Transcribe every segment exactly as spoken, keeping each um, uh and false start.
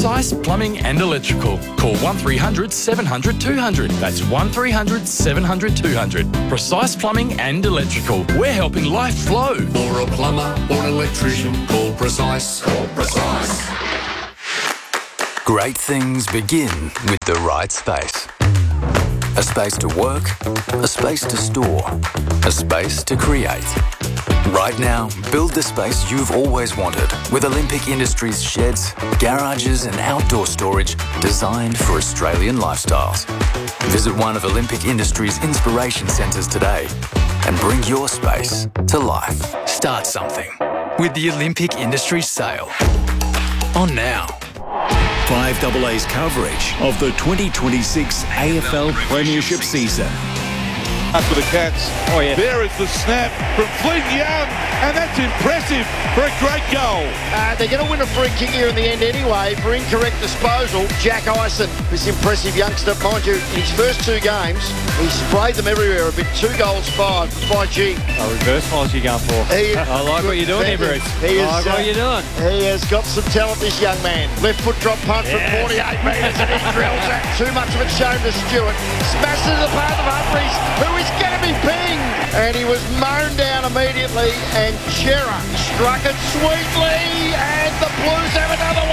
Precise Plumbing and Electrical. Call one three hundred seven hundred two hundred. That's one three hundred seven hundred two hundred. Precise Plumbing and Electrical. We're helping life flow. For a plumber or an electrician, call Precise. Call Precise. Great things begin with the right space. A space to work, a space to store, a space to create. Right now, build the space you've always wanted with Olympic Industries sheds, garages and outdoor storage designed for Australian lifestyles. Visit one of Olympic Industries' inspiration centres today and bring your space to life. Start something with the Olympic Industries sale. On now. five A A's coverage of the twenty twenty-six A F L Premiership season. For the Cats. Oh, yeah. There is the snap from Flynn Young, and that's impressive for a great goal. Uh, they're going to win a free kick here in the end anyway for incorrect disposal. Jack Ison, this impressive youngster, mind you, in his first two games, he sprayed them everywhere a bit. Two goals, five. By G. A reverse miles you're going for. He, I like what you're doing here, Bruce. He I is, like uh, what you're doing. He has got some talent, this young man. Left foot drop punt Yes. from forty-eight metres and he drills it. Too much of it shown to Stewart. Smashes the path of Humphries, who is going to be pinged. And he was mown down immediately, and Chera struck it sweetly, and the Blues have another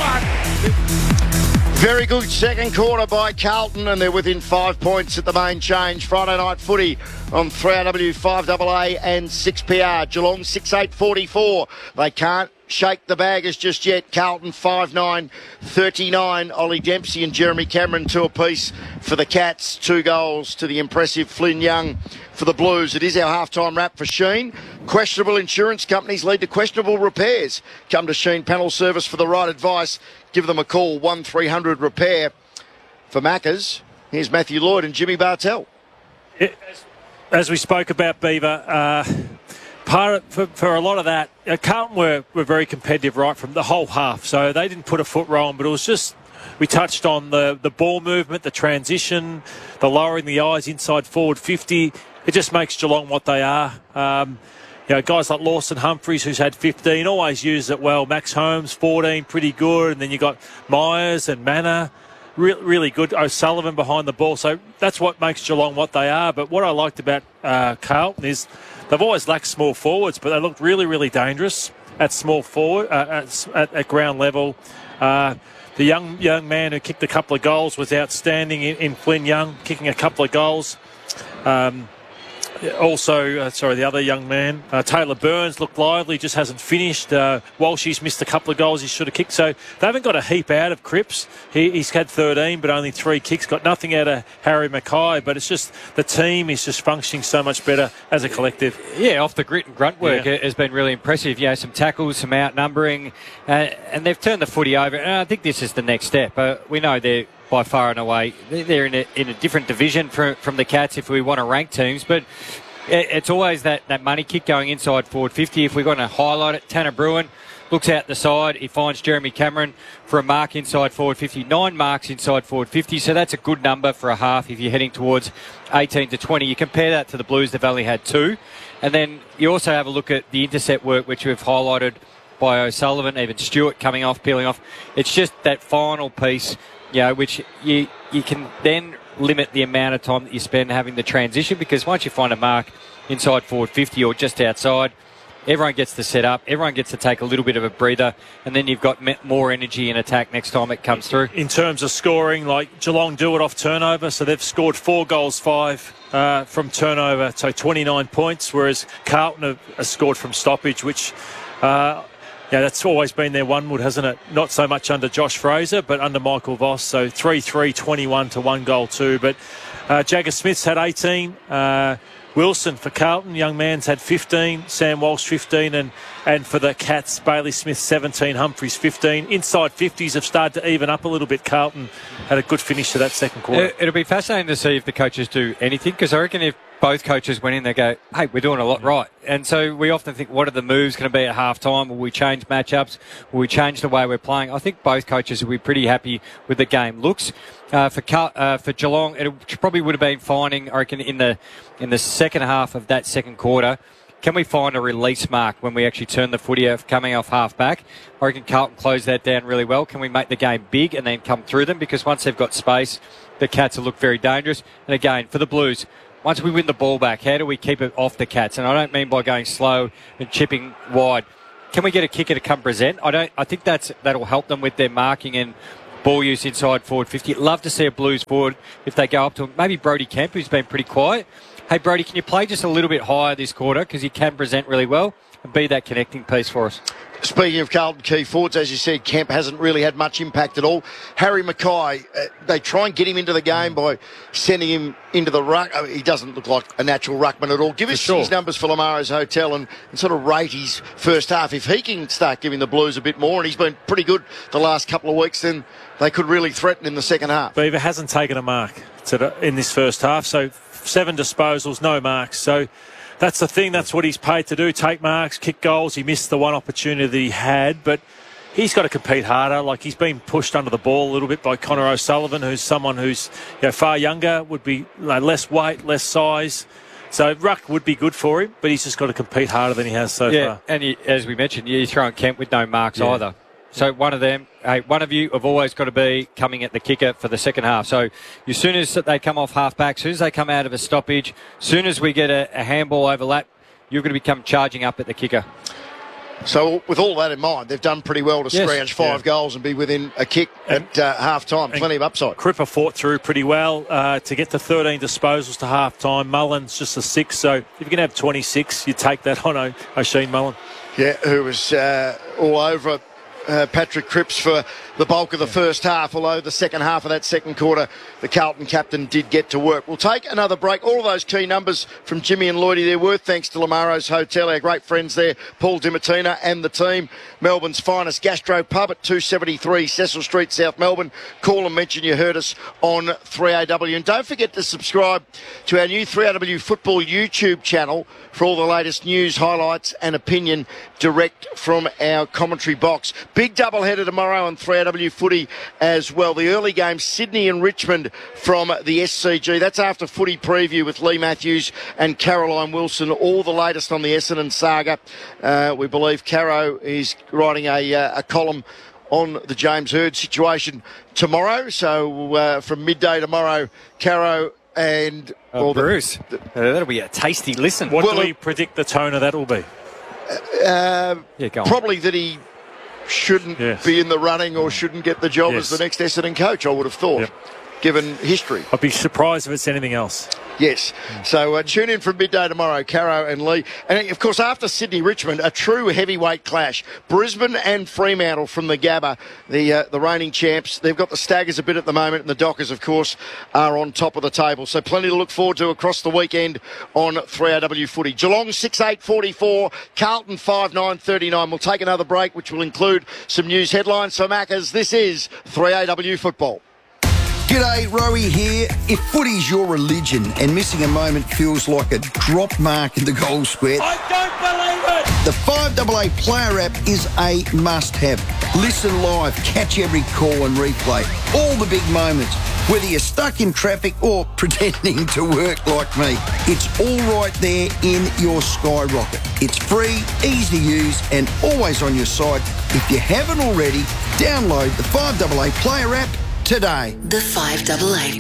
one. Very good second quarter by Carlton, and they're within five points at the main change. Friday night footy on three R W, five A A and six P R. Geelong six eight forty-four. They can't shake the baggers just yet. Carlton five nine thirty-nine. Ollie Dempsey and Jeremy Cameron two apiece for the Cats. Two goals to the impressive Flynn Young for the Blues. It is our halftime wrap for Sheen. Questionable insurance companies lead to questionable repairs. Come to Sheen Panel Service for the right advice. Give them a call, one three hundred repair. For Maccas, here's Matthew Lloyd and Jimmy Bartell. It, as we spoke about, Beaver, uh, part of, for, for a lot of that, uh, Carlton were, were very competitive right from the whole half, so they didn't put a foot wrong, but it was just, we touched on the, the ball movement, the transition, the lowering the eyes inside forward fifty. It just makes Geelong what they are. Um, you know, guys like Lawson Humphries, who's had fifteen, always use it well. Max Holmes, fourteen, pretty good. And then you got Myers and Manor, re- really good. O'Sullivan behind the ball. So that's what makes Geelong what they are. But what I liked about uh, Carlton is they've always lacked small forwards, but they looked really, really dangerous at small forward, uh, at, at, at ground level. Uh, the young young man who kicked a couple of goals was outstanding in, in Flynn Young, kicking a couple of goals. Um, Also, uh, sorry, the other young man, uh, Taylor Burns, looked lively, just hasn't finished. Uh, Walshy's missed a couple of goals he should have kicked. So they haven't got a heap out of Cripps. He, he's had thirteen, but only three kicks. Got nothing out of Harry Mackay, but it's just the team is just functioning so much better as a collective. Yeah, off the grit and grunt work Yeah. has been really impressive. You know, some tackles, some outnumbering, uh, and they've turned the footy over. And I think this is the next step. Uh, we know they're by far and away, they're in a, in a different division from, from the Cats if we want to rank teams, but it's always that, that money kick going inside forward fifty. If we're going to highlight it, Tanner Bruin looks out the side. He finds Jeremy Cameron for a mark inside forward fifty. Nine marks inside forward fifty, so that's a good number for a half if you're heading towards eighteen to twenty. You compare that to the Blues, they've only had two. And then you also have a look at the intercept work, which we've highlighted by O'Sullivan, even Stewart coming off, peeling off. It's just that final piece, you know, which you you can then limit the amount of time that you spend having the transition, because once you find a mark inside forward fifty or just outside, everyone gets to set up, everyone gets to take a little bit of a breather, and then you've got more energy in attack next time it comes through. In terms of scoring, like Geelong do it off turnover, so they've scored four goals, five uh, from turnover, so twenty-nine points, whereas Carlton have, have scored from stoppage, which... Uh, Yeah, that's always been their one wood, hasn't it? Not so much under Josh Fraser, but under Michael Voss. So three three, twenty-one to one goal two. But uh, Jagger Smith's had eighteen. Uh, Wilson for Carlton, young man's had fifteen. Sam Walsh fifteen. And, and for the Cats, Bailey Smith seventeen. Humphries fifteen. Inside fifties have started to even up a little bit. Carlton had a good finish to that second quarter. It'll be fascinating to see if the coaches do anything, because I reckon if both coaches went in, they go, hey, we're doing a lot right. And so we often think, what are the moves going to be at half-time? Will we change matchups? Will we change the way we're playing? I think both coaches will be pretty happy with the game looks. Uh, for uh, for Geelong, it probably would have been finding, I reckon, in the in the second half of that second quarter, can we find a release mark when we actually turn the footy off, coming off half-back? I reckon Carlton close that down really well. Can we make the game big and then come through them? Because once they've got space, the Cats will look very dangerous. And again, for the Blues, once we win the ball back, how do we keep it off the Cats? And I don't mean by going slow and chipping wide. Can we get a kicker to come present? I don't. I think that's that'll help them with their marking and ball use inside forward fifty. Love to see a Blues forward if they go up to him. Maybe Brody Kemp, who's been pretty quiet. Hey, Brody, can you play just a little bit higher this quarter because you can present really well and be that connecting piece for us? Speaking of Carlton key forwards, as you said, Kemp hasn't really had much impact at all. Harry Mackay, uh, they try and get him into the game by sending him into the ruck. I mean, he doesn't look like a natural ruckman at all. Give for us sure. his numbers for Lamaro's Hotel and, and sort of rate his first half. If he can start giving the Blues a bit more, and he's been pretty good the last couple of weeks, then they could really threaten in the second half. Beaver hasn't taken a mark to the, in this first half, so seven disposals, no marks. So that's the thing. That's what he's paid to do, take marks, kick goals. He missed the one opportunity that he had, but he's got to compete harder. Like, he's been pushed under the ball a little bit by Connor O'Sullivan, who's someone who's, you know, far younger, would be, you know, less weight, less size. So ruck would be good for him, but he's just got to compete harder than he has so yeah, far. and you, as we mentioned, you're throwing Kemp with no marks Yeah. either. So one of them, hey, one of you have always got to be coming at the kicker for the second half. So as soon as they come off half-back, as soon as they come out of a stoppage, as soon as we get a, a handball overlap, you're going to become charging up at the kicker. So with all that in mind, they've done pretty well to Yes. scrounge five Yeah. goals and be within a kick And- at uh, half-time. Plenty of upside. Cripper fought through pretty well uh, to get to thirteen disposals to half-time. Mullen's just a six, so if you can have twenty-six, you take that on o- O'Sheen Mullen. Yeah, who was uh, all over uh, Patrick Cripps for the bulk of the first half, although the second half of that second quarter, the Carlton captain did get to work. We'll take another break. All of those key numbers from Jimmy and Lloydie there were thanks to Lamaro's Hotel, our great friends there, Paul DiMartina and the team. Melbourne's finest gastro pub at two seventy-three Cecil Street, South Melbourne. Call and mention you heard us on three A W. And don't forget to subscribe to our new three A W Football YouTube channel for all the latest news, highlights and opinion direct from our commentary box. Big doubleheader tomorrow on three A W Footy as well. The early game, Sydney and Richmond from the S C G. That's after footy preview with Lee Matthews and Caroline Wilson. All the latest on the Essendon saga. Uh, we believe Caro is writing a, uh, a column on the James Hird situation tomorrow. So uh, from midday tomorrow, Caro and... Oh, well, the- Bruce, the- uh, that'll be a tasty listen. What Well, do we it- predict the tone of that will be? Uh, Yeah, go on. probably that he shouldn't Yes. be in the running or shouldn't get the job Yes. as the next Essendon coach, I would have thought, Yep. given history. I'd be surprised if it's anything else. Yes. So uh, tune in from midday tomorrow, Caro and Lee. And, of course, after Sydney-Richmond, a true heavyweight clash. Brisbane and Fremantle from the Gabba, the uh, the reigning champs. They've got the Staggers a bit at the moment, and the Dockers, of course, are on top of the table. So plenty to look forward to across the weekend on three A W Footy. Geelong six eight forty-four, Carlton five nine thirty-nine. We'll take another break, which will include some news headlines. So, Maccas, this is three A W Football. G'day, Rowie here. If footy's your religion and missing a moment feels like a drop mark in the goal square, I don't believe it! the five A A Player app is a must-have. Listen live, catch every call and replay. All the big moments, whether you're stuck in traffic or pretending to work like me. It's all right there in your Skyrocket. It's free, easy to use and always on your side. If you haven't already, download the five A A Player app today. The five A A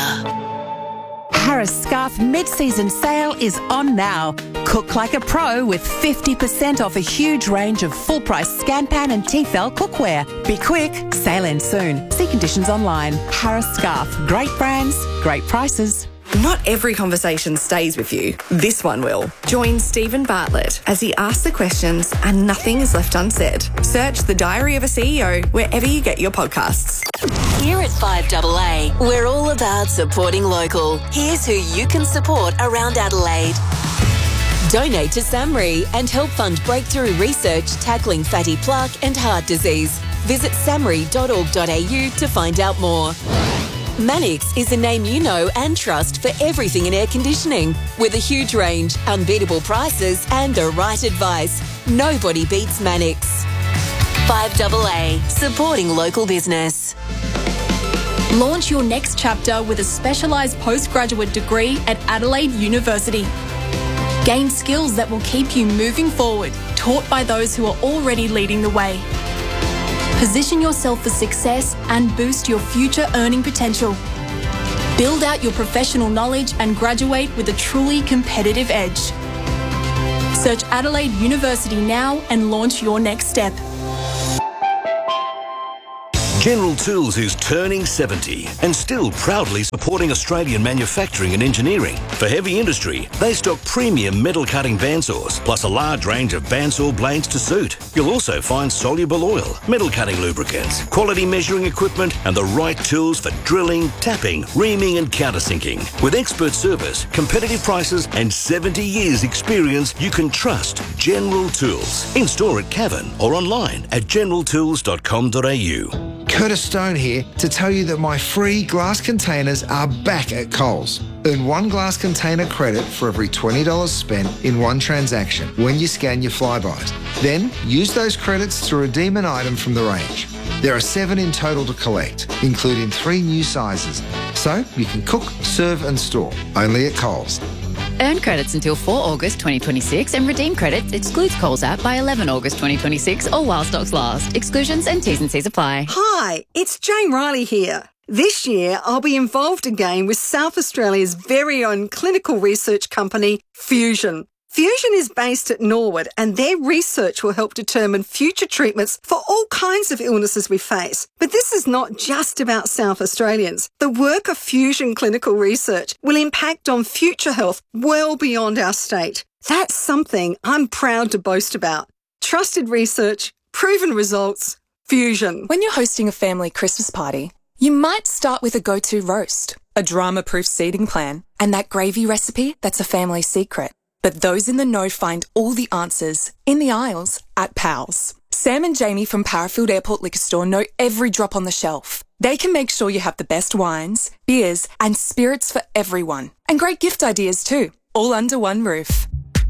Player. Harris Scarf mid-season sale is on now. Cook like a pro with fifty percent off a huge range of full-price Scanpan and Tefal cookware. Be quick, sale ends soon. See conditions online. Harris Scarf. Great brands, great prices. Not every conversation stays with you. This one will. Join Stephen Bartlett as he asks the questions and nothing is left unsaid. Search The Diary of a C E O wherever you get your podcasts. Here at five A A, we're all about supporting local. Here's who you can support around Adelaide. Donate to SAMRI and help fund breakthrough research tackling fatty plaque and heart disease. Visit samri dot org dot a u to find out more. Mannix is a name you know and trust for everything in air conditioning. With a huge range, unbeatable prices and the right advice, nobody beats Mannix. five A A, supporting local business. Launch your next chapter with a specialised postgraduate degree at Adelaide University. Gain skills that will keep you moving forward, taught by those who are already leading the way. Position yourself for success and boost your future earning potential. Build out your professional knowledge and graduate with a truly competitive edge. Search Adelaide University now and launch your next step. General Tools is turning seventy and still proudly supporting Australian manufacturing and engineering. For heavy industry, they stock premium metal cutting bandsaws, plus a large range of bandsaw blades to suit. You'll also find soluble oil, metal cutting lubricants, quality measuring equipment, and the right tools for drilling, tapping, reaming, and countersinking. With expert service, competitive prices, and seventy years experience, you can trust General Tools. In store at Cavan or online at general tools dot com dot a u. Curtis Stone here to tell you that my free glass containers are back at Coles. Earn one glass container credit for every twenty dollars spent in one transaction when you scan your Flybys. Then use those credits to redeem an item from the range. There are seven in total to collect, including three new sizes. So you can cook, serve and store, only at Coles. Earn credits until four August twenty twenty-six and redeem credits excludes Coles app by eleven August twenty twenty-six or while stocks last. Exclusions and T's and C's apply. Hi, it's Jane Riley here. This year, I'll be involved again with South Australia's very own clinical research company, Fusion. Fusion is based at Norwood and their research will help determine future treatments for all kinds of illnesses we face. But this is not just about South Australians. The work of Fusion Clinical Research will impact on future health well beyond our state. That's something I'm proud to boast about. Trusted research, proven results, Fusion. When you're hosting a family Christmas party, you might start with a go-to roast, a drama-proof seating plan, and that gravy recipe that's a family secret. But those in the know find all the answers in the aisles at Pals. Sam and Jamie from Parafield Airport Liquor Store know every drop on the shelf. They can make sure you have the best wines, beers, and spirits for everyone. And great gift ideas too, all under one roof.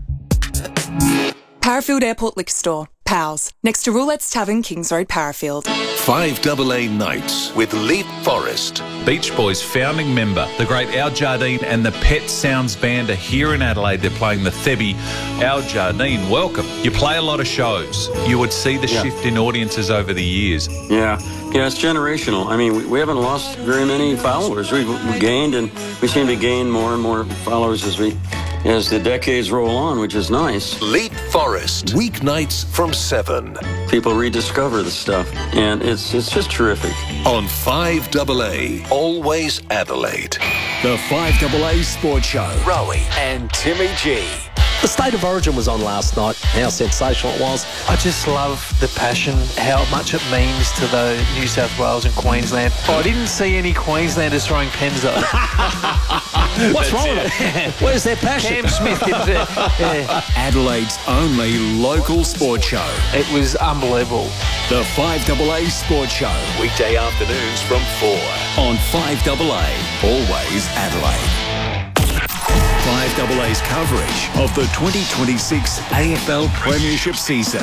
Parafield Airport Liquor Store, Pals, next to Roulette's Tavern, Kings Road, Parafield. five double A Nights with Leap Forest. Beach Boys founding member, the great Al Jardine and the Pet Sounds Band are here in Adelaide. They're playing the Thebby. Al Jardine, welcome. You play a lot of shows. You would see the Yeah. shift in audiences over the years. Yeah, yeah, it's generational. I mean, we, we haven't lost very many followers. We've we gained, and we seem to gain more and more followers as we as the decades roll on, which is nice. Leap Forest, weeknights from seven. People rediscover the stuff, and it's it's just terrific. On five double A, always Adelaide. The five double A Sports Show. Rowie and Timmy G. The State of Origin was on last night, how sensational it was. I just love the passion, how much it means to the New South Wales and Queensland. I didn't see any Queenslanders throwing pens though. What's wrong with it? Where's their passion? Cam Smith didn't it? Yeah. Adelaide's only local sports show. It was unbelievable. The five double A Sports Show. Weekday afternoons from four. On five double A, always Adelaide. five double A's coverage of the twenty twenty-six A F L Premiership season.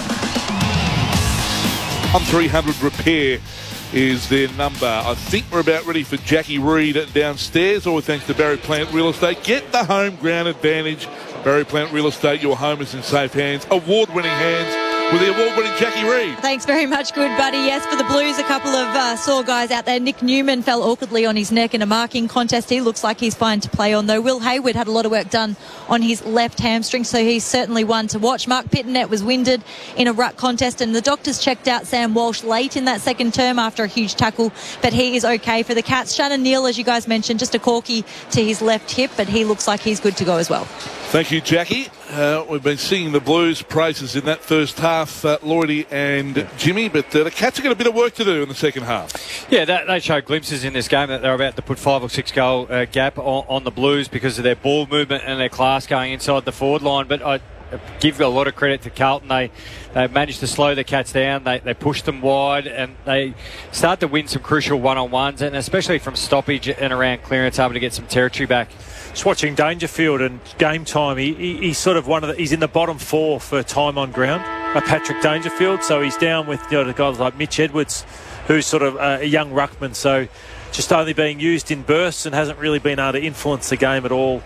one three hundred repair is their number. I think we're about ready for Jackie Reid downstairs, all thanks to Barry Plant Real Estate. Get the home ground advantage. Barry Plant Real Estate, your home is in safe hands. Award-winning hands with the award-winning Jackie Reid. Thanks very much, good buddy. Yes, for the Blues, a couple of uh, sore guys out there. Nick Newman fell awkwardly on his neck in a marking contest. He looks like he's fine to play on, though. Will Hayward had a lot of work done on his left hamstring, so he's certainly one to watch. Mark Pittonet was winded in a ruck contest, and the doctors checked out Sam Walsh late in that second term after a huge tackle, but he is okay for the Cats. Shannon Neal, as you guys mentioned, just a corky to his left hip, but he looks like he's good to go as well. Thank you, Jackie. Uh, we've been singing the Blues praises in that first half, uh, Lloydie and Jimmy, but uh, the Cats have got a bit of work to do in the second half. Yeah, that, they showed glimpses in this game that they're about to put five or six goal uh, gap on, on the Blues because of their ball movement and their class going inside the forward line. But I give a lot of credit to Carlton. They they managed to slow the Cats down. They they pushed them wide and they start to win some crucial one-on-ones, and especially from stoppage and around clearance, able to get some territory back. Just watching Dangerfield and game time, he, he, he's sort of one of the, he's in the bottom four for time on ground, uh, Patrick Dangerfield, so he's down with, you know, the guys like Mitch Edwards, who's sort of uh, a young ruckman, so just only being used in bursts and hasn't really been able to influence the game at all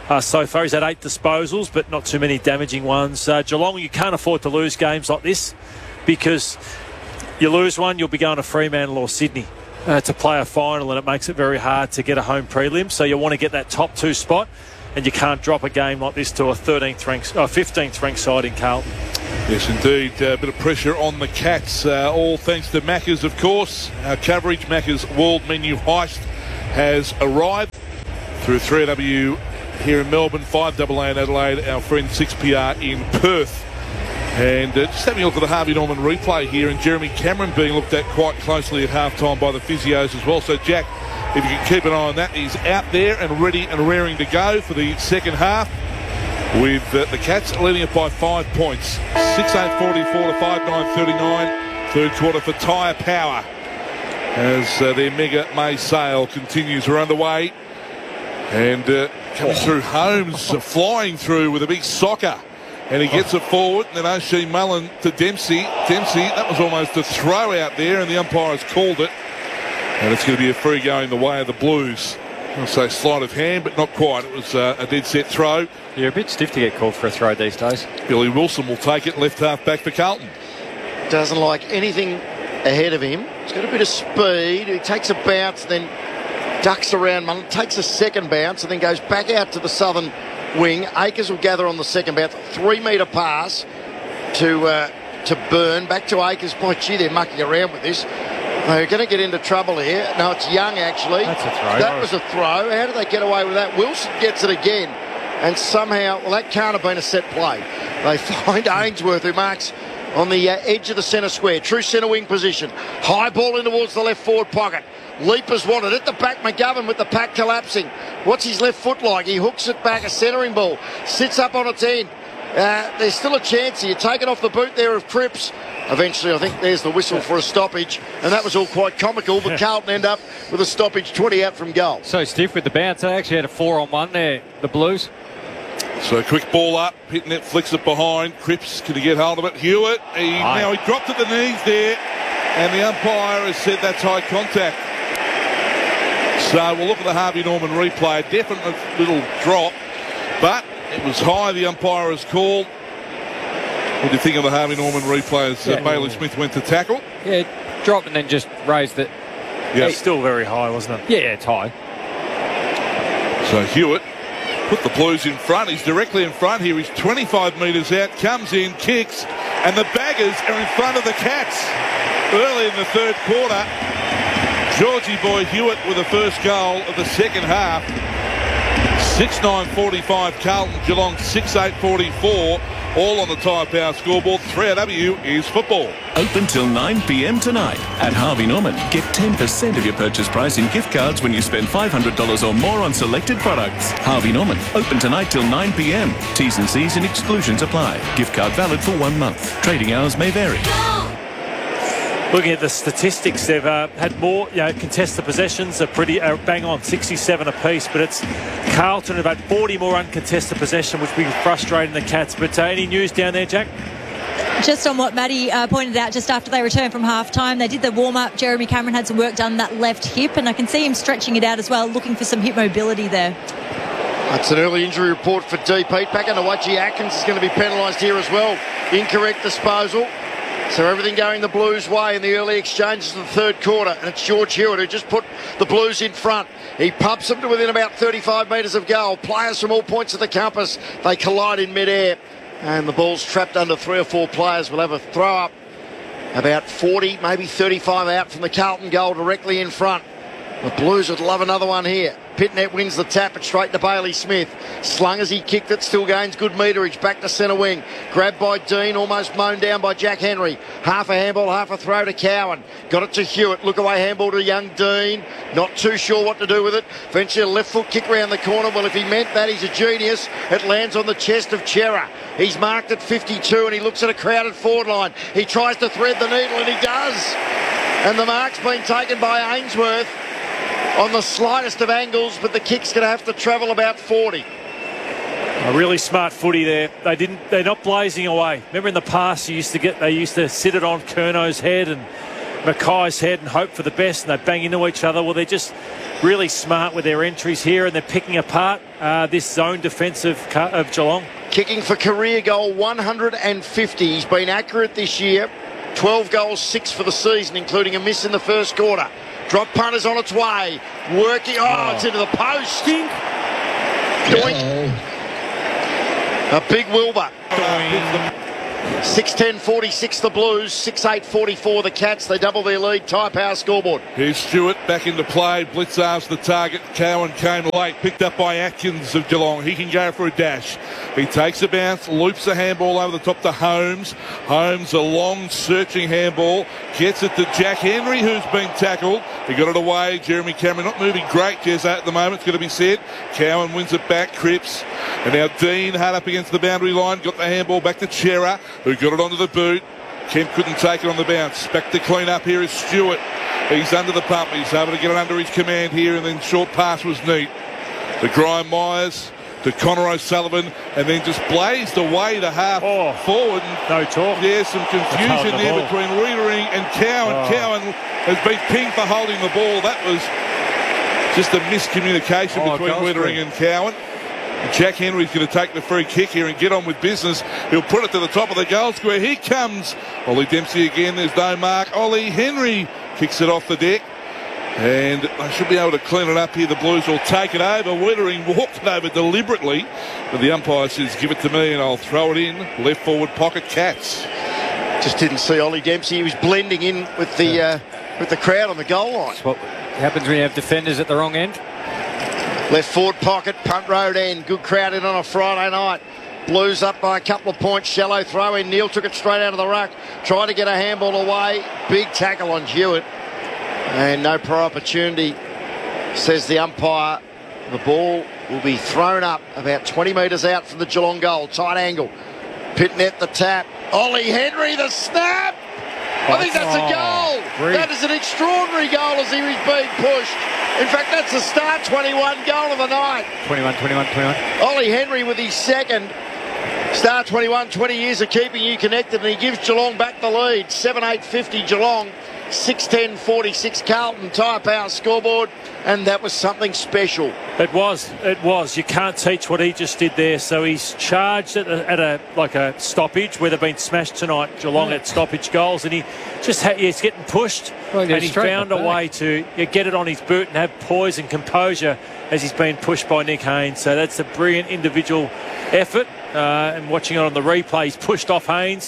uh, so far. He's had eight disposals, but not too many damaging ones. Uh, Geelong, you can't afford to lose games like this because you lose one, you'll be going to Fremantle or Sydney uh, to play a final, and it makes it very hard to get a home prelim. So you want to get that top two spot, and you can't drop a game like this to a thirteenth ranked, uh, fifteenth ranked side in Carlton. Yes, indeed. A uh, bit of pressure on the Cats. Uh, all thanks to Macca's, of course. Our coverage, Macca's World Menu Heist, has arrived through three A W here in Melbourne, five A A in Adelaide, our friend six P R in Perth. And uh, just having a look at the Harvey Norman replay here, and Jeremy Cameron being looked at quite closely at halftime by the physios as well. So, Jack, if you can keep an eye on that, he's out there and ready and raring to go for the second half, with uh, the Cats leading it by five points. six eight forty-four to five nine thirty-nine. Third quarter for Tyre Power as uh, their mega May sale continues. We're underway. And uh, coming oh. through, Holmes uh, flying through with a big soccer. And he gets it forward, and then O'Shea Mullen to Dempsey. Dempsey, that was almost a throw out there, and the umpire has called it. And it's going to be a free going the way of the Blues. I'll say sleight of hand, but not quite. It was uh, a dead set throw. You're a bit stiff to get called for a throw these days. Billy Wilson will take it, left half back for Carlton. Doesn't like anything ahead of him. He's got a bit of speed. He takes a bounce, then ducks around Mullen, takes a second bounce, and then goes back out to the southern wing. Akers will gather on the second bounce. Three metre pass to uh, to Byrne. Back to Akers. Boy, gee, they're mucking around with this. They're going to get into trouble here. No, it's Young, actually. That's a throw. That was a throw. How did they get away with that? Wilson gets it again. And somehow, well, that can't have been a set play. They find Ainsworth, who marks on the uh, edge of the centre square. True centre wing position. High ball in towards the left forward pocket. Leapers wanted at the back. McGovern with the pack collapsing. What's his left foot like? He hooks it back, a centering ball. Sits up on its end. Uh, there's still a chance here. Taken off the boot there of Cripps. Eventually, I think there's the whistle for a stoppage, and that was all quite comical, but Carlton end up with a stoppage, twenty out from goal. So stiff with the bounce. They actually had a four on one there, the Blues. So quick ball up, Pitnet flicks it behind. Cripps, can he get hold of it? Hewitt, he, now he dropped at the knees there, and the umpire has said that's high contact. So we'll look at the Harvey Norman replay. Definite little drop, but it was high, the umpire has called. What do you think of the Harvey Norman replay as yeah. uh, Bailey Smith went to tackle? Yeah, dropped and then just raised it. Yeah, it's still very high, wasn't it? Yeah, it's high. So Hewitt put the Blues in front. He's directly in front here. He's twenty-five metres out, comes in, kicks, and the Baggers are in front of the Cats early in the third quarter. Georgie Boy Hewitt with the first goal of the second half. six nine forty-five Carlton, Geelong six eight forty-four. All on the Tyre Power scoreboard. three A W is football. Open till nine p m tonight at Harvey Norman. Get ten percent of your purchase price in gift cards when you spend five hundred dollars or more on selected products. Harvey Norman. Open tonight till nine p m. T's and C's and exclusions apply. Gift card valid for one month. Trading hours may vary. Looking at the statistics, they've uh, had more, you know, contested possessions are pretty uh, bang on, sixty-seven apiece, but it's Carlton have had forty more uncontested possession, which will be frustrating the Cats. But uh, any news down there, Jack? Just on what Maddie uh, pointed out just after they returned from half-time, they did the warm-up. Jeremy Cameron had some work done that left hip, and I can see him stretching it out as well, looking for some hip mobility there. That's an early injury report for D. Pete. Back into Wachi Atkins is going to be penalised here as well. Incorrect disposal. So everything going the Blues' way in the early exchanges of the third quarter. And it's George Hewitt who just put the Blues in front. He pumps them to within about thirty-five metres of goal. Players from all points of the compass. They collide in mid-air. And the ball's trapped under three or four players. We'll have a throw up about forty, maybe thirty-five out from the Carlton goal directly in front. The Blues would love another one here. Pitnet wins the tap, it's straight to Bailey Smith. Slung as he kicked it, still gains good meterage. Back to centre wing. Grabbed by Dean, almost mown down by Jack Henry. Half a handball, half a throw to Cowan. Got it to Hewitt. Look away handball to young Dean. Not too sure what to do with it. Eventually a left foot kick round the corner. Well, if he meant that, he's a genius. It lands on the chest of Chera. He's marked at fifty-two and he looks at a crowded forward line. He tries to thread the needle and he does. And the mark's been taken by Ainsworth on the slightest of angles, but the kick's going to have to travel about forty. A really smart footy there. They didn't. They're not blazing away. Remember in the past, you used to get. They used to sit it on Curno's head, and Mackay's head and hope for the best, and they bang into each other. Well, they're just really smart with their entries here, and they're picking apart uh, this zone defensive of Geelong. Kicking for career goal one hundred fifty. He's been accurate this year. twelve goals, six for the season, including a miss in the first quarter. Drop punt is on its way. Working. Oh, oh. It's into the post. Stink. Doink. A big Wilbur. six ten forty-six the Blues, six eight forty-four the Cats. They double their lead. Tyre Power scoreboard. Here's Stewart back into play. Blitzar's the target. Cowan came late. Picked up by Atkins of Geelong. He can go for a dash. He takes a bounce, loops the handball over the top to Holmes. Holmes, a long searching handball. Gets it to Jack Henry, who's been tackled. He got it away. Jeremy Cameron not moving great, Jez, at the moment. It's going to be said. Cowan wins it back. Cripps. And now Dean hard up against the boundary line. Got the handball back to Chera, who got it onto the boot. Kemp couldn't take it on the bounce. Back to clean up here is Stewart. He's under the pump. He's able to get it under his command here, and then short pass was neat. To Graham Myers, to Connor O'Sullivan, and then just blazed away to half oh, forward. And no talk. There's some confusion there the between Wiedering and Cowan. Oh. Cowan has been pinged for holding the ball. That was just a miscommunication oh, between Wiedering and Cowan. Jack Henry's going to take the free kick here and get on with business. He'll put it to the top of the goal square. Here comes Ollie Dempsey again. There's no mark. Ollie Henry kicks it off the deck. And they should be able to clean it up here. The Blues will take it over. Wiedering walked it over deliberately. But the umpire says, give it to me and I'll throw it in. Left forward pocket, Cats. Just didn't see Ollie Dempsey. He was blending in with the, uh, with the crowd on the goal line. That's what happens when you have defenders at the wrong end. Left forward pocket, punt road end. Good crowd in on a Friday night. Blues up by a couple of points. Shallow throw in. Neal took it straight out of the ruck. Tried to get a handball away. Big tackle on Hewitt. And no prior opportunity, says the umpire. The ball will be thrown up about twenty metres out from the Geelong goal. Tight angle. Pitnet the tap. Ollie Henry the snap. I think that's a goal. Oh, that is an extraordinary goal as he was being pushed. In fact, that's the start twenty-one goal of the night. twenty-one, twenty-one, twenty-one. Ollie Henry with his second. Star twenty-one, twenty years of keeping you connected, and he gives Geelong back the lead. seven eight fifty Geelong, six ten forty-six Carlton. Tyre Power scoreboard, and that was something special. It was, it was. You can't teach what he just did there. So he's charged at a, at a like a stoppage where they've been smashed tonight, Geelong yeah. at stoppage goals, and he just ha- he's getting pushed, well, and he's found a way to yeah, get it on his boot and have poise and composure as he's been pushed by Nick Haynes. So that's a brilliant individual effort. Uh, and watching it on the replay, he's pushed off Haynes,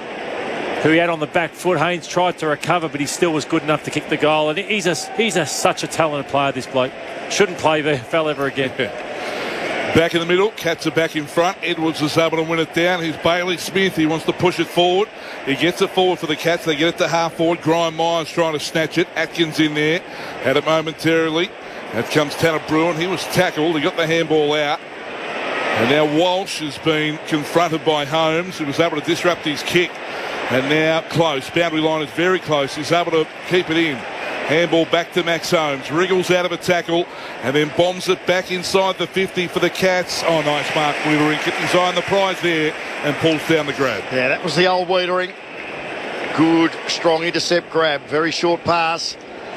who he had on the back foot. Haynes tried to recover, but he still was good enough to kick the goal. And he's a, he's a, such a talented player, this bloke. Shouldn't play V F L ever again. Back in the middle, Cats are back in front. Edwards is able to win it down. Here's Bailey Smith. He wants to push it forward. He gets it forward for the Cats. They get it to half forward. Graham Myers trying to snatch it. Atkins in there. Had it momentarily. Out comes Tanner Bruin. He was tackled. He got the handball out. And now Walsh has been confronted by Holmes, who was able to disrupt his kick. And now close. Boundary line is very close. He's able to keep it in. Handball back to Max Holmes. Wriggles out of a tackle and then bombs it back inside the fifty for the Cats. Oh, nice mark. Wiedering kept his eye on the prize there and pulls down the grab. Yeah, that was the old Wiedering. Good, strong intercept grab. Very short pass.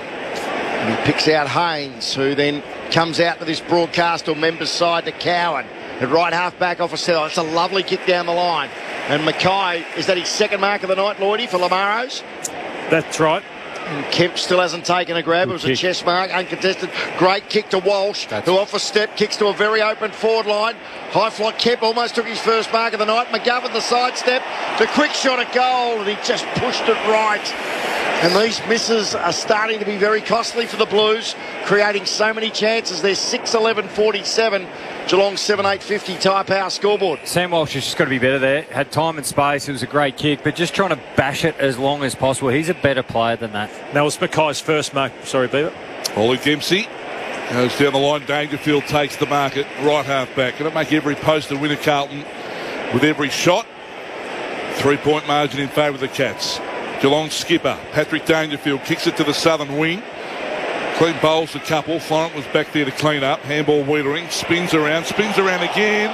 And he picks out Haynes, who then comes out to this broadcast or member's side to Cowan. At right half back off a set. It's a lovely kick down the line. And Mackay, is that his second mark of the night, Lloydie, for Lamaros? That's right. And Kemp still hasn't taken a grab. Good it was kick. A chest mark, uncontested. Great kick to Walsh, That's who off a step kicks to a very open forward line. High flight. Kemp almost took his first mark of the night. McGovern the sidestep. The quick shot at goal, and he just pushed it right. And these misses are starting to be very costly for the Blues, creating so many chances. They're six eleven forty-seven. Geelong seven eight fifty Tyre Power scoreboard. Sam Walsh has just got to be better there. Had time and space. It was a great kick, but just trying to bash it as long as possible. He's a better player than that. That was Mackay's first mark. Sorry, Beaver. Ollie Dempsey goes down the line. Dangerfield takes the market. Right half back. Going to make every post a winner, Carlton, with every shot. Three-point margin in favour of the Cats. Geelong skipper Patrick Dangerfield kicks it to the southern wing. Clean bowls a couple. Florent was back there to clean up. Handball Wiedering. Spins around. Spins around again.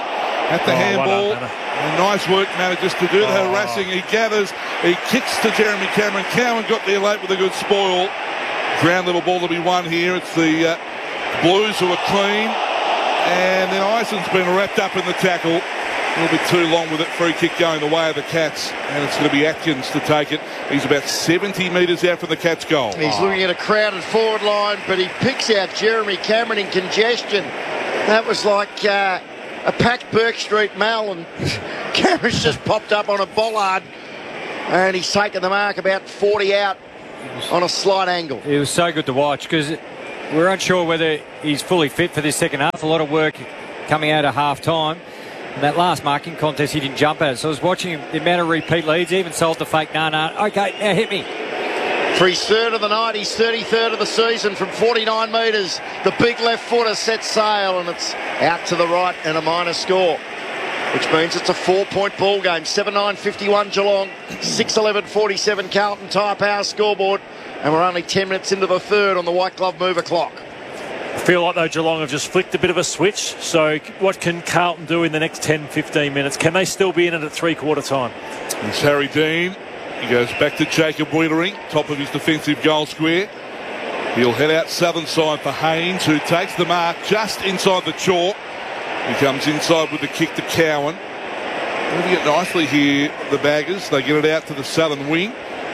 at the Oh, handball. well done, And nice work, Manna, just to do the Oh. harassing. He gathers, he kicks to Jeremy Cameron. Cowan got there late with a good spoil. Ground level ball to be won here. It's the uh, Blues who are clean. And then Ison's been wrapped up in the tackle. A little bit too long with it. Free kick going the way of the Cats. And it's going to be Atkins to take it. He's about seventy metres out from the Cats' goal. He's looking at a crowded forward line, but he picks out Jeremy Cameron in congestion. That was like uh, a packed Burke Street Mall, and Cameron's just popped up on a bollard, and he's taken the mark about forty out on a slight angle. It was so good to watch because we're unsure whether he's fully fit for this second half. A lot of work coming out of half time. And that last marking contest, he didn't jump at it. So I was watching him, the amount of repeat leads, he even sold the fake, no, no, okay, now hit me. For his third of the night, he's thirty-third of the season from forty-nine metres. The big left footer sets sail, and it's out to the right and a minor score, which means it's a four-point ball game. seven nine fifty-one Geelong, six eleven forty-seven Carlton. Tyre Power scoreboard, and we're only ten minutes into the third on the white glove mover clock. I feel like, though, Geelong have just flicked a bit of a switch. So what can Carlton do in the next ten, fifteen minutes? Can they still be in it at three-quarter time? It's Harry Dean. He goes back to Jacob Wiedering, top of his defensive goal square. He'll head out southern side for Haynes, who takes the mark just inside the chalk. He comes inside with the kick to Cowan. Moving it nicely here, the Baggers. They get it out to the southern wing.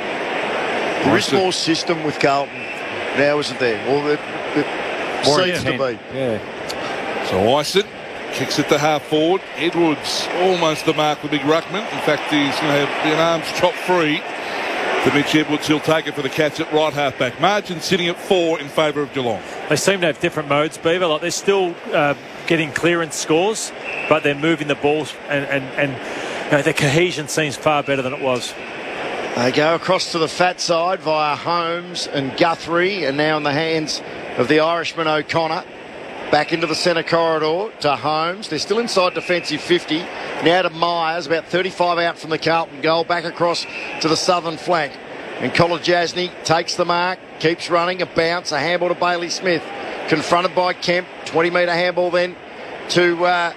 There is more system with Carlton now, isn't there? Well, it, it More seems to intent. be. Yeah. So Ison kicks it to half forward. Edwards almost the mark, the big ruckman. In fact, he's going to have an arms chop free to Mitch Edwards. He'll take it for the Cats at right half back. Margin sitting at four in favour of Geelong. They seem to have different modes, Beaver. Like they're still uh, getting clearance scores, but they're moving the ball, and, and, and you know, their cohesion seems far better than it was. They go across to the fat side via Holmes and Guthrie, and now in the hands of the Irishman O'Connor. Back into the centre corridor to Holmes. They're still inside defensive fifty. Now to Myers, about thirty-five out from the Carlton goal. Back across to the southern flank. And Kolodjasny takes the mark, keeps running, a bounce, a handball to Bailey Smith. Confronted by Kemp, twenty metre handball then to uh,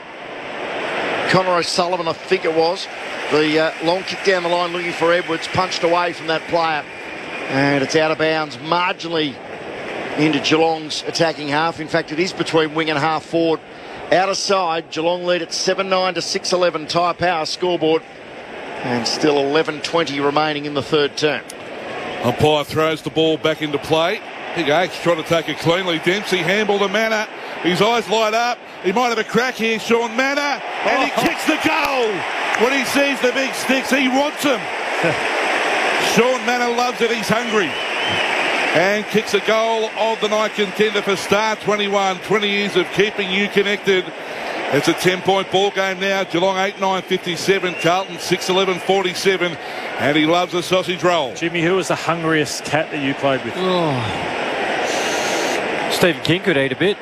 Connor O'Sullivan, I think it was. The uh, long kick down the line looking for Edwards, punched away from that player. And it's out of bounds, marginally into Geelong's attacking half. In fact, it is between wing and half forward. Out of side, Geelong lead at seven nine to six eleven. Tyre Power scoreboard. And still eleven twenty remaining in the third term. Umpire throws the ball back into play. Big Aches trying to take it cleanly. Dempsey handball to Manna. His eyes light up. He might have a crack here, Sean Manna. And he Oh. kicks the goal. When he sees the big sticks, he wants them. Sean Manna loves it. He's hungry. And kicks a goal of the night contender for Star twenty-one. twenty years of keeping you connected. It's a ten-point ball game now. Geelong eight nine fifty-seven. Carlton six eleven forty-seven. And he loves a sausage roll. Jimmy, who was the hungriest cat that you played with? Oh. Stephen King could eat a bit.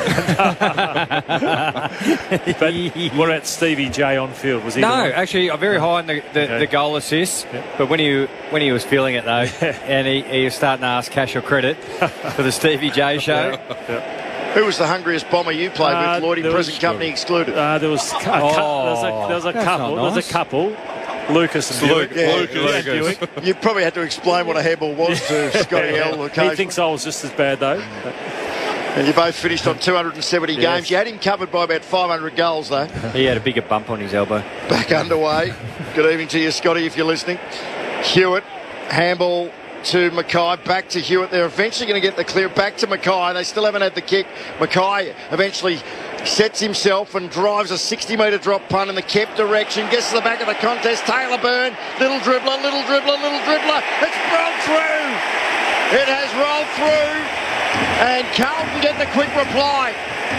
But what about Stevie J on field? Was he? No, the one? actually, I'm very high in the, the, Okay. the goal assists. But when he when he was feeling it though, and he, he was starting to ask cash or credit for the Stevie J show. Who was the hungriest bomber you played Uh, with? Lloydie there Present was- Company excluded. Uh, there was a, cou- there was a, there was a that's couple. not There was nice. a couple. Lucas and Luke, Buick. yeah, Lucas. yeah, Buick. You probably had to explain what a hairball was to Scotty L. He occasionally. thinks I was just as bad though. And you both finished on two hundred seventy Yes. games. You had him covered by about five hundred goals, though. He had a bigger bump on his elbow. Back underway. Good evening to you, Scotty, if you're listening. Hewitt, handball to Mackay, back to Hewitt. They're eventually going to get the clear back to Mackay. They still haven't had the kick. Mackay eventually sets himself and drives a sixty metre drop punt in the Kemp direction. Gets to the back of the contest. Taylor Byrne, little dribbler, little dribbler, little dribbler. It's rolled through. It has rolled through. And Carlton getting a quick reply.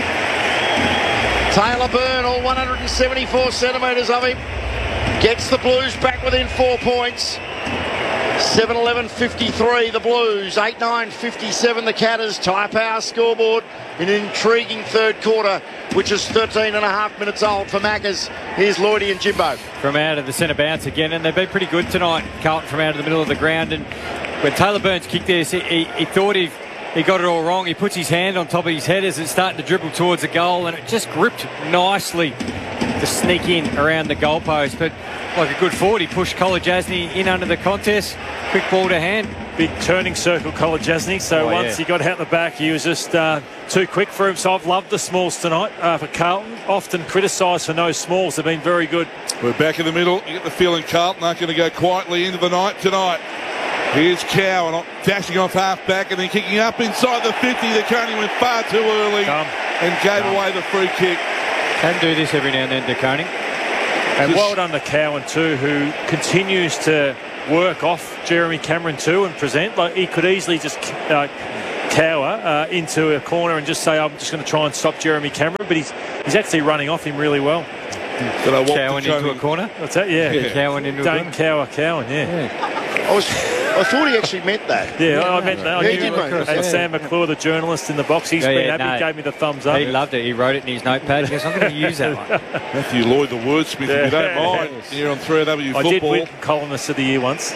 Taylor Byrne, all one hundred seventy-four centimetres of him, gets the Blues back within four points. seven eleven fifty-three the Blues, eight nine fifty-seven the Catters. Tyre Power scoreboard in an intriguing third quarter, which is thirteen and a half minutes old for Maccas. Here's Lloydie and Jimbo. From out of the centre bounce again, and they've been pretty good tonight. Carlton from out of the middle of the ground, and when Taylor Burns kicked this, he, he, he thought he he got it all wrong. He puts his hand on top of his head as it's starting to dribble towards the goal, and it just gripped nicely to sneak in around the goalpost. But like a good forward, he pushed Kolodjasny in under the contest. Quick ball to hand. Big turning circle, Kolodjasny. So Oh, once yeah. he got out the back, he was just uh, too quick for him. So I've loved the smalls tonight uh, for Carlton. Often criticised for no smalls. They've been very good. We're back in the middle. You get the feeling Carlton aren't going to go quietly into the night tonight. Here's Cowan dashing off half back and then kicking up inside the fifty. The Coney went far too early and gave away the free kick. Can do this every now and then, De Koning. And well done to Cowan too, who continues to work off Jeremy Cameron too and present. Like he could easily just uh, cower uh, into a corner and just say, I'm just going to try and stop Jeremy Cameron, but he's he's actually running off him really well. Did I walk Cowan the into a corner? What's that? Yeah. Yeah. Cowan into a Don't corner. cower Cowan, yeah. I was, I thought he actually meant that. Yeah, I meant that. I Yeah, he knew- did, mate. and Sam McClure, the journalist in the box, he's Yeah, been yeah, happy, no. gave me the thumbs up. He loved it. He wrote it in his notepad. He goes, I'm going to use that one. Matthew Lloyd, the wordsmith, if you don't mind, here on three W I did Football. win columnist of the year once.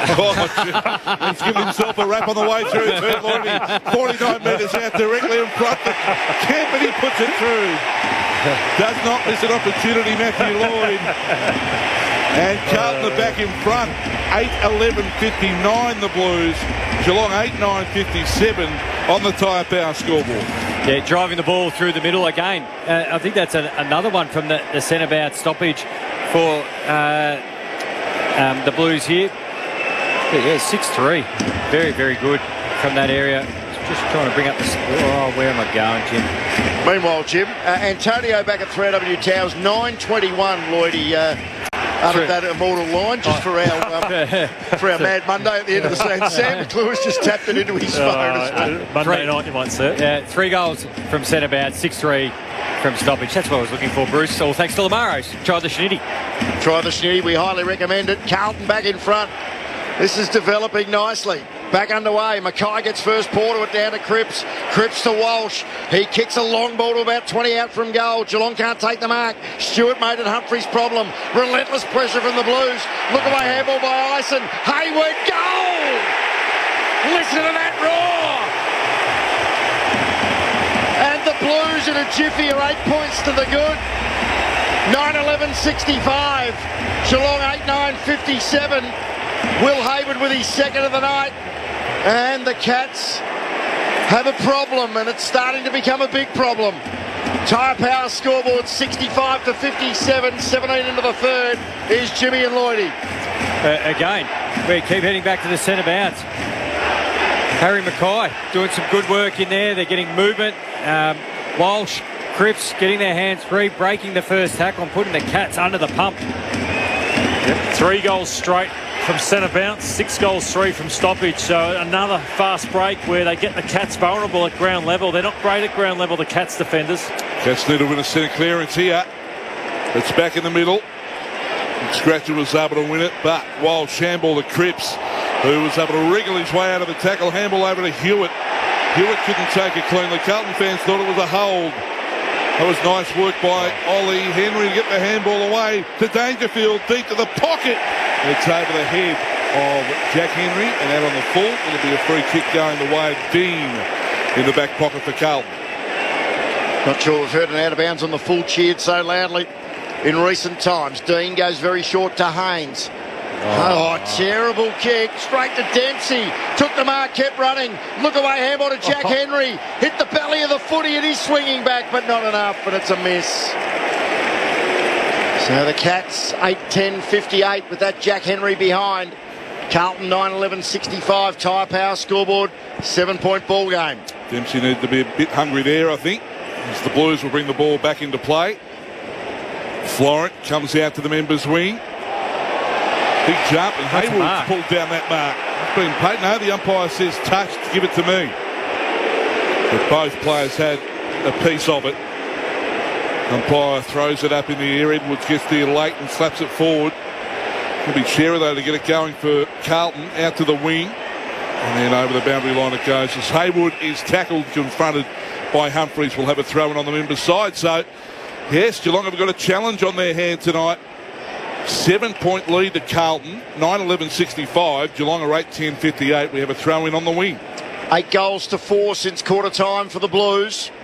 Oh, he's given himself a rap on the way through. Too, Lloyd. forty-nine metres out directly in front. Campbell puts it through. Does not miss an opportunity, Matthew Lloyd. And Carlton are back in front. eight eleven fifty-nine the Blues. Geelong eight nine fifty-seven on the Tyre Power scoreboard. Yeah, driving the ball through the middle again. Uh, I think that's a, another one from the, the centre-bout stoppage for uh, um, the Blues here. But yeah, six three. Very, very good from that area. Just trying to bring up the... Oh, where am I going, Jim? Meanwhile, Jim, uh, Antonio back at three W Towers, nine twenty-one, Lloydie, uh, uttered that immortal line just for our um, for our Mad Monday at the end of the season. Sam McClure's just tapped it into his phone as well. Uh, Monday night, you might say. Yeah, three goals from centre-bout, six three from stoppage. That's what I was looking for, Bruce. All thanks to Lamaros. Try the Schnitty. Try the Schnitty, we highly recommend it. Carlton back in front. This is developing nicely. Back underway. Mackay gets first paw to it down to Cripps. Cripps to Walsh. He kicks a long ball to about twenty out from goal. Geelong can't take the mark. Stewart made it Humphrey's problem. Relentless pressure from the Blues. Look away, handball by Ison. Hayward, goal! Listen to that roar! And the Blues in a jiffy are eight points to the good. nine eleven sixty-five. Geelong eight nine fifty-seven. Will Hayward with his second of the night. And the Cats have a problem, and it's starting to become a big problem. Tyre Power scoreboard sixty-five to fifty-seven, seventeen into the third is Jimmy and Lloydie. Uh, again, we keep heading back to the centre bounce. Harry Mackay doing some good work in there. They're getting movement. Um, Walsh, Cripps getting their hands free, breaking the first tackle and putting the Cats under the pump. Yep. Three goals straight from centre bounce, six goals, three from stoppage. So another fast break where they get the Cats vulnerable at ground level. They're not great at ground level, the Cats defenders. Cats need to win a centre clearance here. It's back in the middle. Scratcher was able to win it, but Wild Shamble to Cripps, who was able to wriggle his way out of the tackle. Handball over to Hewitt. Hewitt couldn't take it clean. The Carlton fans thought it was a hold. That was nice work by Ollie Henry to get the handball away to Dangerfield, deep to the pocket. It's over the head of Jack Henry, and out on the full, it'll be a free kick going the way of Dean in the back pocket for Carlton. Not sure we've heard an out of bounds on the full cheered so loudly in recent times. Dean goes very short to Haynes. Oh, oh, terrible kick. Straight to Dempsey. Took the mark, kept running. Look away, handball to Jack Henry. Hit the belly of the footy. It is swinging back, but not enough, but it's a miss. So the Cats, eight ten fifty-eight with that Jack Henry behind. Carlton nine eleven sixty-five. Tyre Power scoreboard, seven-point ball game. Dempsey needed to be a bit hungry there, I think, as the Blues will bring the ball back into play. Florent comes out to the members' wing. Big jump, and Hayward's pulled down that mark. It's been paid. No, the umpire says touched, give it to me. But both players had a piece of it. Umpire throws it up in the air. Edwards gets there late and slaps it forward. It'll be Shearer, though, to get it going for Carlton, out to the wing. And then over the boundary line it goes. As Hayward is tackled, confronted by Humphreys, will have a throw in on the members' side. So, yes, Geelong have got a challenge on their hand tonight. Seven-point lead to Carlton, nine eleven sixty-five. Geelong are eight ten fifty-eight. We have a throw-in on the wing. Eight goals to four since quarter time for the Blues.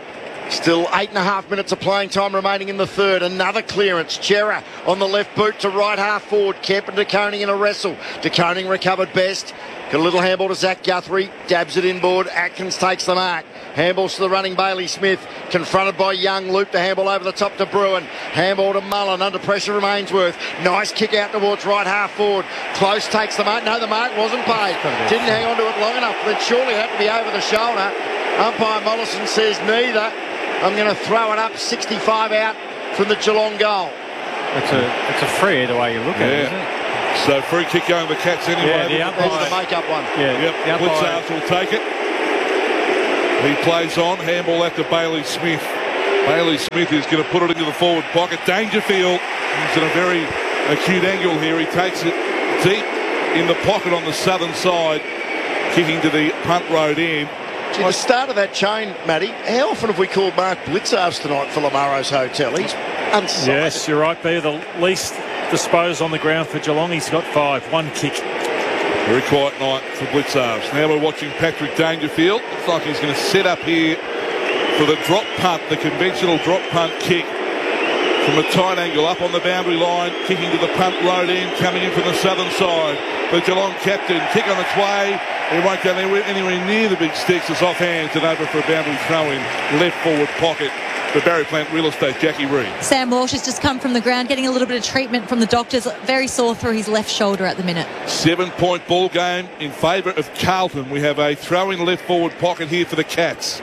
Still eight and a half minutes of playing time remaining in the third. Another clearance. Chera on the left boot to right half forward. Kemp and De Koning in a wrestle. De Koning recovered best. Got a little handball to Zach Guthrie. Dabs it inboard. Atkins takes the mark. Handballs to the running Bailey Smith. Confronted by Young. Loop the handball over the top to Bruin. Handball to Mullen. Under pressure from Ainsworth. Nice kick out towards right half forward. Close takes the mark. No, the mark wasn't paid. Didn't hang on to it long enough. Then surely had to be over the shoulder. Umpire Mollison says neither. I'm going to throw it up. sixty-five out from the Geelong goal. It's a it's a free either way you look at it, isn't it? So free kick going to the Cats anyway. Yeah, the umpire. There's the make-up one. Yeah, Yep, the umpire. Blitzards will take it. He plays on. Handball out to Bailey Smith. Bailey Smith is going to put it into the forward pocket. Dangerfield. He's in a very acute angle here. He takes it deep in the pocket on the southern side, kicking to the punt road end. Gee, the start of that chain, Matty, how often have we called Mark Blitzards tonight for Lamaro's Hotel? He's unsighted. Yes, you're right, Beaver. The least disposed on the ground for Geelong. He's got five. One kick. Very quiet night for Blitzards. Now we're watching Patrick Dangerfield. Looks like he's going to set up here for the drop punt, the conventional drop punt kick from a tight angle up on the boundary line, kicking to the punt road end, coming in from the southern side. The Geelong captain, kick on its way. He won't go anywhere, anywhere near the big sticks. It's off hands and over for a boundary throw in left forward pocket for Barry Plant Real Estate, Jackie Reid. Sam Walsh has just come from the ground, getting a little bit of treatment from the doctors. Very sore through his left shoulder at the minute. Seven-point ball game in favour of Carlton. We have a throw-in left forward pocket here for the Cats.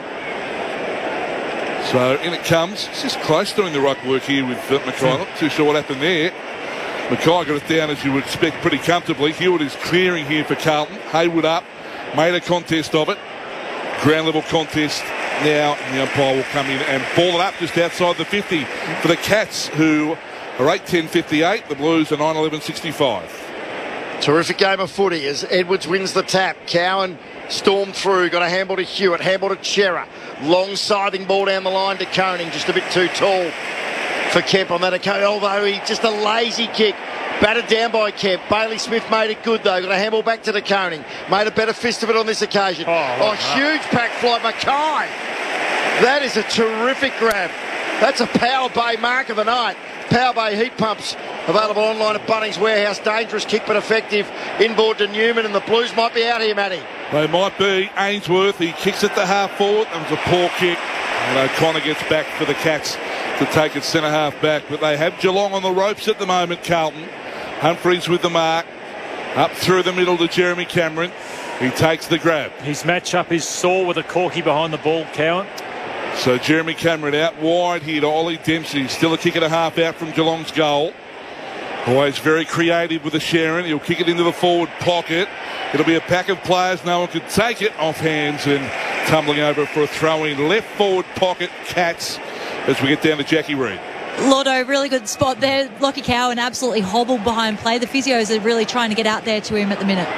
So in it comes. It's just close doing the ruck work here with uh, Mackay. Not too sure what happened there. Mackay got it down, as you would expect, pretty comfortably. Hewitt is clearing here for Carlton. Hayward up, made a contest of it. Ground level contest now. The umpire will come in and ball it up just outside the fifty for the Cats, who are eight ten fifty-eight. The Blues are nine eleven sixty-five. Terrific game of footy as Edwards wins the tap. Cowan stormed through, got a handball to Hewitt, handball to Chera. Long scything ball down the line to Koning, just a bit too tall for Kemp on that occasion, although he just a lazy kick. Battered down by Kemp. Bailey Smith made it good though. Got a handball back to the Koning. Made a better fist of it on this occasion. Oh, oh huge pack fly. Mackay. That is a terrific grab. That's a Power Bay mark of the night. Power Bay heat pumps available online at Bunnings Warehouse. Dangerous kick but effective. Inboard to Newman, and the Blues might be out here, Matty. They might be. Ainsworth, he kicks it to half forward. That was a poor kick. And O'Connor gets back for the Cats to take it centre half back. But they have Geelong on the ropes at the moment, Carlton. Humphreys with the mark. Up through the middle to Jeremy Cameron. He takes the grab. His match-up is sore with a corky behind the ball, Cowan. So Jeremy Cameron out wide here to Ollie Dempsey. Still a kick and a half out from Geelong's goal. Always very creative with the Sharon. He'll kick it into the forward pocket. It'll be a pack of players. No one could take it off hands and tumbling over for a throw-in. Left forward pocket, Cats, as we get down to Jackie Reid. Lotto, really good spot there. Lockie Cowan absolutely hobbled behind play. The physios are really trying to get out there to him at the minute.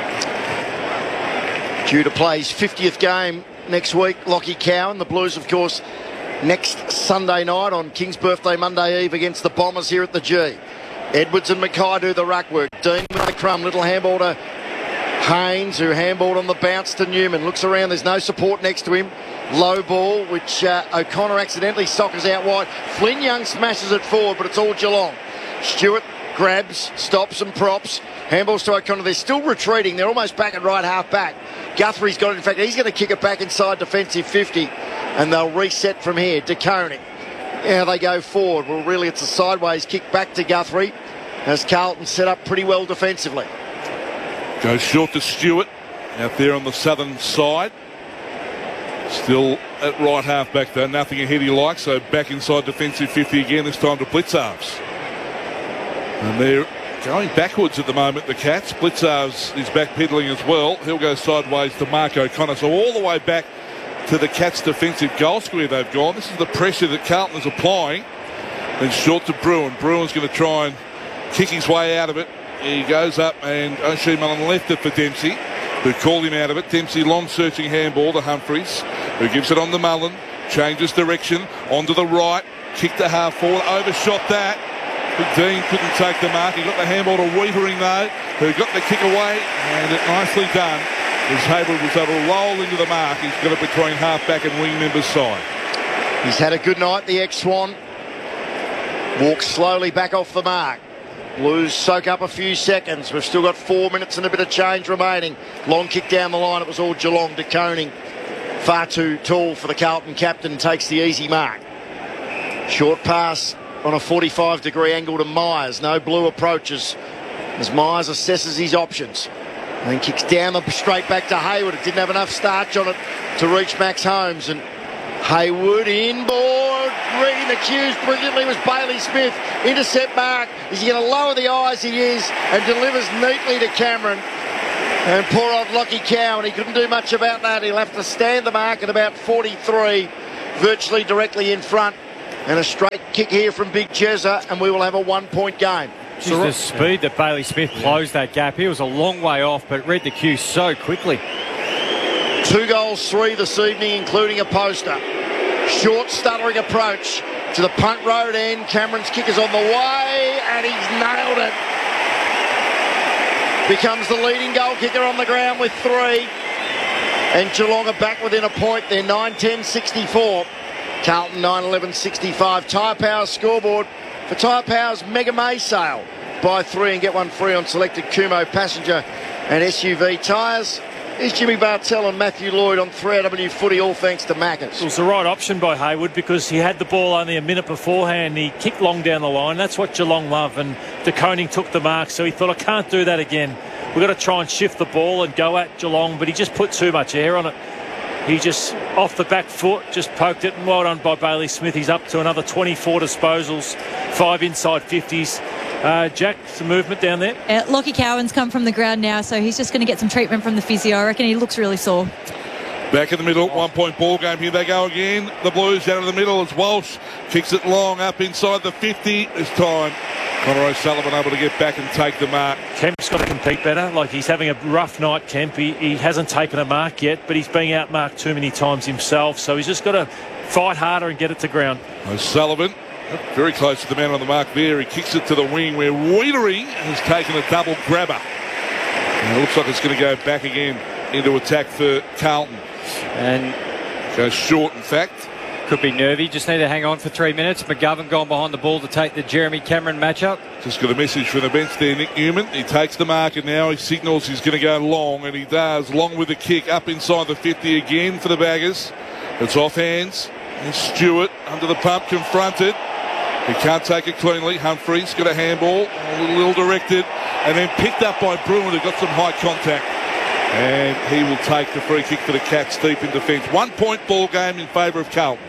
Due to play his fiftieth game next week, Lockie Cowan. The Blues, of course, next Sunday night on King's Birthday Monday Eve against the Bombers here at the G. Edwards and Mackay do the ruck work. Dean with the crumb. Little handball to Haynes, who handballed on the bounce to Newman. Looks around. There's no support next to him. Low ball, which uh, O'Connor accidentally sockers out wide. Flynn Young smashes it forward, but it's all Geelong. Stewart grabs, stops and props. Handballs to O'Connor. They're still retreating. They're almost back at right half back. Guthrie's got it. In fact, he's going to kick it back inside defensive fifty, and they'll reset from here. De Koning. How they go forward. Well, really, it's a sideways kick back to Guthrie as Carlton set up pretty well defensively. Goes short to Stewart out there on the southern side. Still at right half back though, nothing ahead he likes, so back inside defensive fifty again, this time to Blitzards. And they're going backwards at the moment, the Cats. Blitzards is backpedaling as well. He'll go sideways to Mark O'Connor, so all the way back to the Cats' defensive goal square they've gone. This is the pressure that Carlton is applying. And short to Bruin. Bruin's going to try and kick his way out of it. He goes up and O'Shea Mullen left it for Dempsey, who called him out of it. Dempsey, long searching handball to Humphreys, who gives it on to Mullen, changes direction, onto the right, kick to half forward, overshot that. But Dean couldn't take the mark. He got the handball to Wiedering though, who got the kick away, and it nicely done. As Hayward was able to roll into the mark, he's got it between half back and wing member's side. He's had a good night, the ex-Swan. Walks slowly back off the mark. Blues soak up a few seconds. We've still got four minutes and a bit of change remaining. Long kick down the line. It was all Geelong to Koning. Far too tall for the Carlton captain. Takes the easy mark. Short pass on a forty-five degree angle to Myers. No Blue approaches as Myers assesses his options. And then kicks down the straight back to Hayward. It didn't have enough starch on it to reach Max Holmes. And Hayward inboard, reading the cues brilliantly was Bailey Smith. Intercept mark. Is he going to lower the eyes? He is, and delivers neatly to Cameron. And poor old Lockie Cowan, he couldn't do much about that. He'll have to stand the mark at about forty-three, virtually directly in front. And a straight kick here from Big Jezza, and we will have a one-point game. Just the speed that Bailey Smith closed that gap. He was a long way off, but read the cue so quickly. Two goals, three this evening, including a poster. Short, stuttering approach to the punt road end. Cameron's kick is on the way, and he's nailed it. Becomes the leading goal kicker on the ground with three. And Geelong are back within a point. They're nine ten sixty-four. Carlton nine eleven sixty-five. Tyre Power scoreboard for Tyre Power's Mega May sale. Buy three and get one free on selected Kumho passenger and S U V tyres. Here's Jimmy Bartell and Matthew Lloyd on three R W Footy, all thanks to Macca's. It was the right option by Hayward because he had the ball only a minute beforehand. He kicked long down the line. That's what Geelong love. And De Koning took the mark, so he thought, I can't do that again. We've got to try and shift the ball and go at Geelong, but he just put too much air on it. He just, off the back foot, just poked it, and well done by Bailey Smith. He's up to another twenty-four disposals, five inside fifties. Uh, Jack, some movement down there. Uh, Lockie Cowan's come from the ground now, so he's just going to get some treatment from the physio. I reckon he looks really sore. Back in the middle, one-point ball game. Here they go again. The Blues down in the middle as Walsh kicks it long up inside the fifty. This time, Connor O'Sullivan able to get back and take the mark. Kemp's got to compete better. Like, he's having a rough night, Kemp. He, he hasn't taken a mark yet, but he's being outmarked too many times himself, so he's just got to fight harder and get it to ground. O'Sullivan very close to the man on the mark there. He kicks it to the wing where Wheatery has taken a double grabber. And it looks like it's going to go back again into attack for Carlton. And goes short, in fact. Could be nervy. Just need to hang on for three minutes. McGovern gone behind the ball to take the Jeremy Cameron matchup. Just got a message from the bench there, Nick Newman. He takes the mark and now he signals he's going to go long, and he does. Long with the kick up inside the fifty again for the Baggers. It's off hands. And Stewart under the pump, confronted. He can't take it cleanly. Humphreys got a handball, a little ill-directed, and then picked up by Bruin, who got some high contact. And he will take the free kick for the Cats deep in defence. One-point ball game in favour of Carlton.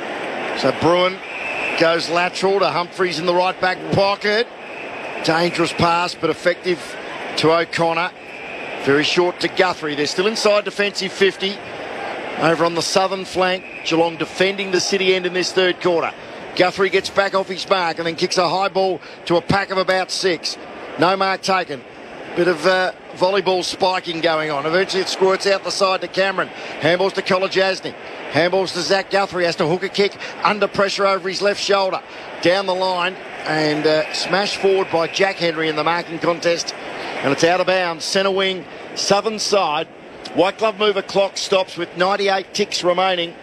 So Bruin goes lateral to Humphreys in the right back pocket. Dangerous pass, but effective to O'Connor. Very short to Guthrie. They're still inside defensive fifty. Over on the southern flank, Geelong defending the city end in this third quarter. Guthrie gets back off his mark and then kicks a high ball to a pack of about six. No mark taken. Bit of uh, volleyball spiking going on. Eventually it squirts out the side to Cameron. Handballs to Kolodjasny. Handballs to Zach Guthrie. Has to hook a kick under pressure over his left shoulder. Down the line and uh, smashed forward by Jack Henry in the marking contest. And it's out of bounds. Centre wing, southern side. White glove mover clock stops with ninety-eight ticks remaining.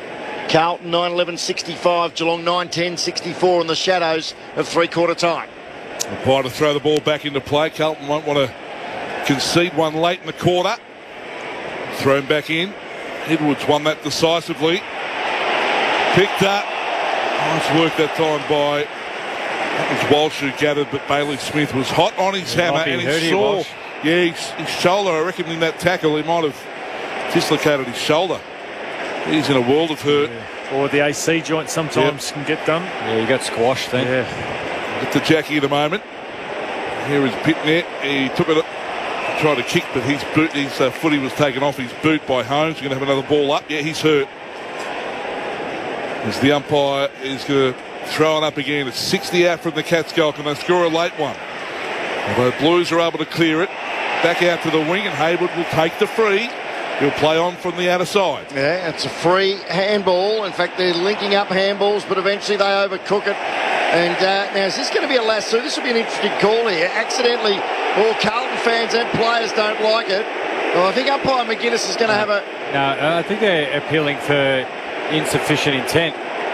Carlton nine eleven sixty-five, Geelong nine ten sixty-four in the shadows of three-quarter time. Apply to throw the ball back into play. Carlton won't want to concede one late in the quarter. Thrown back in. Edwards won that decisively. Picked up. Nice work that time by, that was Walsh who gathered, but Bailey Smith was hot on his hammer, and he saw, yeah, his, his shoulder, I reckon in that tackle he might have dislocated his shoulder. He's in a world of hurt. Yeah. Or the A C joint sometimes yep. can get done. Yeah, you got squashed then. Yeah. Get to Jackie at the moment. Here is Pitnet. He took it, tried to kick, but his boot, his uh, footy was taken off his boot by Holmes. We're going to have another ball up. Yeah, he's hurt. As the umpire is going to throw it up again. It's sixty out from the Cats goal. Can they score a late one? Although Blues are able to clear it. Back out to the wing, and Hayward will take the free. He'll play on from the outer side. Yeah, it's a free handball. In fact, they're linking up handballs, but eventually they overcook it. And uh, now, is this going to be a lasso? This will be an interesting call here. Accidentally, all Carlton fans and players don't like it. Well, I think umpire McGuinness is going to have a... No, uh, I think they're appealing for insufficient intent.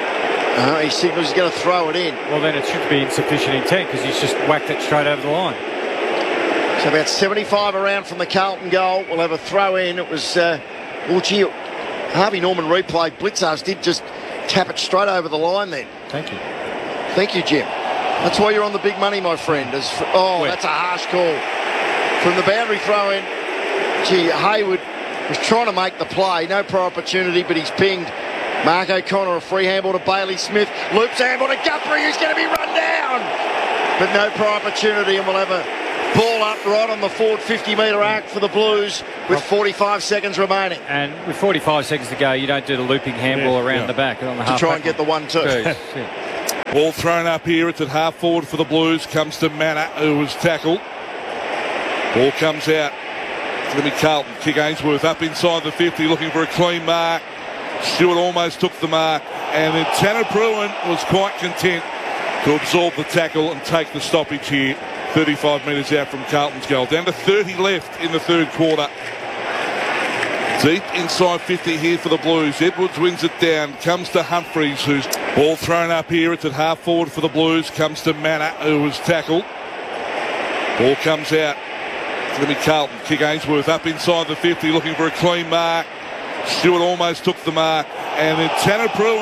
Uh, he signals he's going to throw it in. Well, then it should be insufficient intent because he's just whacked it straight over the line. So about seventy-five around from the Carlton goal. We'll have a throw in. It was, uh, well, gee, Harvey Norman replay. Blitzars did just tap it straight over the line then. Thank you. Thank you, Jim. That's why you're on the big money, my friend. As for, oh, Wait. That's a harsh call. From the boundary throw in, gee, Hayward was trying to make the play. No prior opportunity, but he's pinged Mark O'Connor, a free handball to Bailey Smith. Loops handball to Guthrie, who's going to be run down. But no prior opportunity, and we'll have a ball up right on the forward fifty metre arc for the Blues with forty-five seconds remaining. And with forty-five seconds to go, you don't do the looping handball Yeah, around yeah. the back. On the To half try back and get the one two. Yeah. Ball thrown up here. It's at half forward for the Blues. Comes to Manor, who was tackled. Ball comes out. It's going to be Carlton. Kick Ainsworth up inside the fifty, looking for a clean mark. Stewart almost took the mark. And then Tanner Bruin was quite content to absorb the tackle and take the stoppage here. thirty-five metres out from Carlton's goal. Down to thirty left in the third quarter. Deep inside fifty here for the Blues. Edwards wins it down. Comes to Humphreys, who's ball thrown up here. It's at half forward for the Blues. Comes to Manor, who was tackled. Ball comes out. It's going to be Carlton. Kick Ainsworth up inside the fifty, looking for a clean mark. Stewart almost took the mark. And then Tanner Bruin